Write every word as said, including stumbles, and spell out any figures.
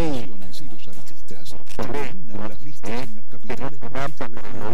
canciones y los artistas dominan las listas en las capitales musicales.